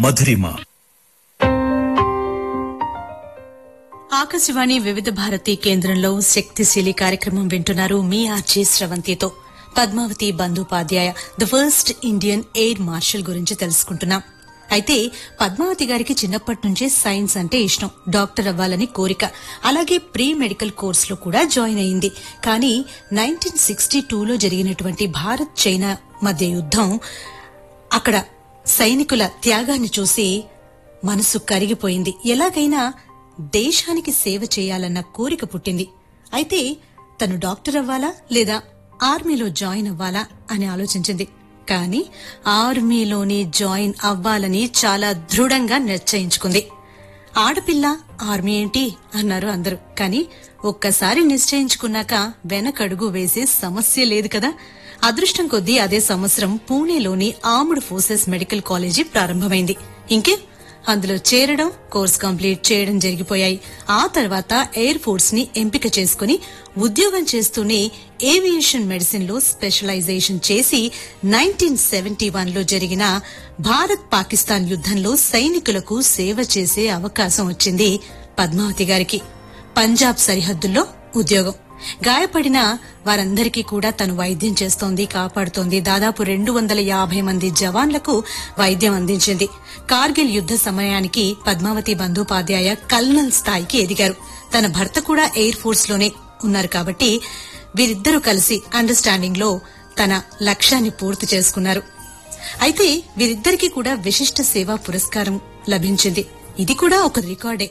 మధురిమ. ఆకాశవాణి వివిధ భారతి కేంద్రంలో శక్తిశీలి కార్యక్రమం వింటున్నారు. మీ RJ స్రవంతితో Padmavati Bandopadhyay the first Indian air marshal గురించి తెలుసుకుంటున్నాం. అయితే పద్మావతి గారికి చిన్నప్పటి నుంచే సైన్స్ అంటే ఇష్టం, డాక్టర్ అవ్వాలని కోరిక. అలాగే ప్రీ మెడికల్ కోర్సులో కూడా జాయిన్ అయింది. కానీ 1962లో జరిగినటువంటి భారత్ చైనా మధ్య యుద్దం, అక్కడ సైనికుల త్యాగాన్ని చూసి మనసు కరిగిపోయింది. ఎలాగైనా దేశానికి సేవ చేయాలన్న కోరిక పుట్టింది. అయితే తను డాక్టర్ అవ్వాలా లేదా ఆర్మీలో జాయిన్ అవ్వాలా అని ఆలోచించింది. కానీ ఆర్మీలోనే జాయిన్ అవ్వాలని చాలా దృఢంగా నిశ్చయించుకుంది. ఆడపిల్ల ఆర్మీ ఏంటి అన్నారు అందరూ. కానీ ఒక్కసారి నిశ్చయించుకున్నాక వెనకడుగు వేసే సమస్య లేదు కదా. అదృష్టం కొద్దీ అదే సంవత్సరం పూణేలోని ఆర్మ్డ్ ఫోర్సెస్ మెడికల్ కాలేజీ ప్రారంభమైంది. ఇంకే అందులో చేరడం, కోర్స్ కంప్లీట్ చేయడం జరిగిపోయాయి. ఆ తర్వాత ఎయిర్ ఫోర్స్ ని ఎంపిక చేసుకుని ఉద్యోగం చేస్తూనే ఏవియేషన్ మెడిసిన్ లో స్పెషలైజేషన్ చేసి 1971లో జరిగిన భారత్ పాకిస్తాన్ యుద్దంలో సైనికులకు సేవ చేసే అవకాశం వచ్చింది పద్మావతి గారికి. పంజాబ్ సరిహద్దుల్లో ఉద్యోగం. గాయపడిన వారందరికీ కూడా తను వైద్యం చేస్తోంది, కాపాడుతోంది. దాదాపు 250 మంది జవాన్లకు వైద్యం అందించింది. కార్గిల్ యుద్ద సమయానికి పద్మావతి బందోపాధ్యాయ కల్నల్ స్థాయికి ఎదిగారు. తన భర్త కూడా ఎయిర్ ఫోర్స్ లోనే ఉన్నారు కాబట్టి వీరిద్దరూ కలిసి అండర్స్టాండింగ్ లో తన లక్ష్యాన్ని పూర్తి చేసుకున్నారు. అయితే వీరిద్దరికీ కూడా విశిష్ట సేవా పురస్కారం లభించింది. ఇది కూడా ఒక రికార్డే.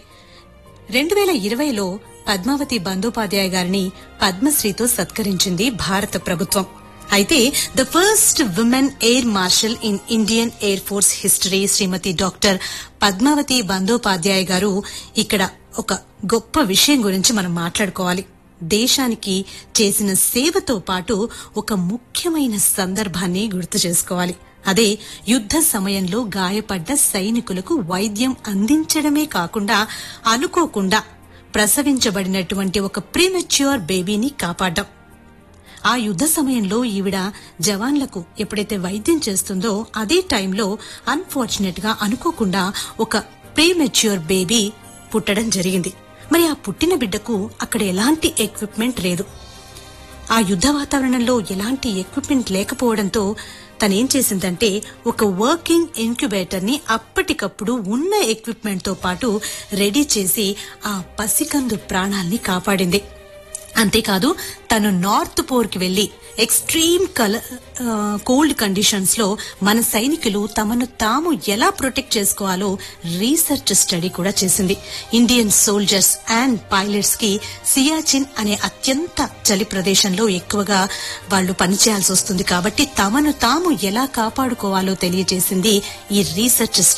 2020లో పద్మావతి బందోపాధ్యాయ గారిని పద్మశ్రీతో సత్కరించింది భారత ప్రభుత్వం. అయితే the first women air marshal in Indian air force history Shrimati doctor Padmavati Bandopadhyay గారు ఇక్కడ ఒక గొప్ప విషయం గురించి మనం మాట్లాడుకోవాలి. దేశానికి చేసిన సేవతో పాటు ఒక ముఖ్యమైన సందర్భాన్ని గుర్తు చేసుకోవాలి. అదే యుద్ద సమయంలో గాయపడ్డ సైనికులకు వైద్యం అందించడమే కాకుండా అనుకోకుండా ప్రసవించబడినటువంటి ఒక ప్రీమెచ్యూర్ బేబీని కాపాడడం. ఆ యుద్ద సమయంలో ఈవిడ జవాన్లకు ఎప్పుడైతే వైద్యం చేస్తుందో అదే టైంలో అన్ఫార్చునేట్ గా అనుకోకుండా ఒక ప్రీమెచ్యూర్ బేబీ పుట్టడం జరిగింది. మరి ఆ పుట్టిన బిడ్డకు అక్కడ ఎలాంటి ఎక్విప్మెంట్ లేదు. ఆ యుద్ద వాతావరణంలో ఎలాంటి ఎక్విప్మెంట్ లేకపోవడంతో తనేం చేసిందంటే ఒక వర్కింగ్ ఇంక్యుబేటర్ ని అప్పటికప్పుడు ఉన్న ఎక్విప్మెంట్ తో పాటు రెడీ చేసి ఆ పసికందు ప్రాణాల్ని కాపాడింది. అంతేకాదు తను నార్త్ పోర్ కి వెళ్లి ఎక్స్ట్రీమ్ కోల్డ్ కండిషన్స్ లో మన సైనికులు తమను తాము ఎలా ప్రొటెక్ట్ చేసుకోవాలో రీసెర్చ్ స్టడీ కూడా చేసింది. ఇండియన్ సోల్జర్స్ అండ్ పైలట్స్ కి సియాచిన్ అనే అత్యంత చలి ప్రదేశంలో ఎక్కువగా వాళ్లు పనిచేయాల్సి వస్తుంది కాబట్టి తమను తాము ఎలా కాపాడుకోవాలో తెలియజేసింది ఈ రీసెర్చ్